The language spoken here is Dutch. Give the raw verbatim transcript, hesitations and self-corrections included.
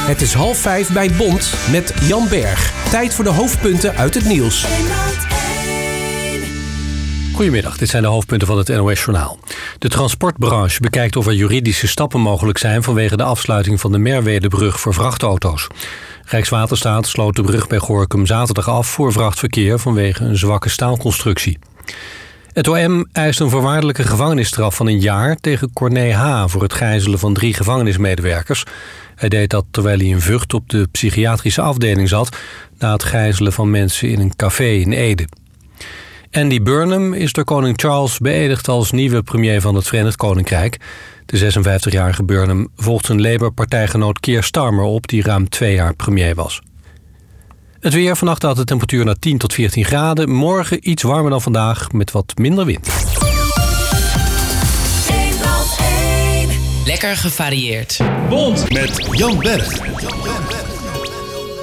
Het is half vijf bij Bond met Jan Berg. Tijd voor de hoofdpunten uit het nieuws. Goedemiddag, dit zijn de hoofdpunten van het N O S-journaal. De transportbranche bekijkt of er juridische stappen mogelijk zijn vanwege de afsluiting van de Merwedebrug voor vrachtauto's. Rijkswaterstaat sloot de brug bij Gorinchem zaterdag af voor vrachtverkeer vanwege een zwakke staalconstructie. Het O M eist een voorwaardelijke gevangenisstraf van een jaar tegen Corné H. voor het gijzelen van drie gevangenismedewerkers. Hij deed dat terwijl hij in Vught op de psychiatrische afdeling zat na het gijzelen van mensen in een café in Ede. Andy Burnham is door koning Charles beëdigd als nieuwe premier van het Verenigd Koninkrijk. De zesenvijftigjarige Burnham volgt zijn Labour-partijgenoot Keir Starmer op, die ruim twee jaar premier was. Het weer: vannacht daalt de temperatuur naar tien tot veertien graden. Morgen iets warmer dan vandaag, met wat minder wind. Lekker gevarieerd. Bond met Jan Berg.